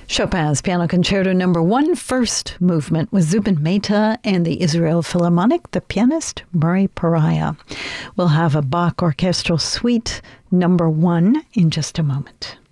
Chopin's Piano Concerto No. 1, first movement with Zubin Mehta and the Israel Philharmonic, the pianist Murray Pariah. We'll have a Bach Orchestral Suite No. 1 in just a moment.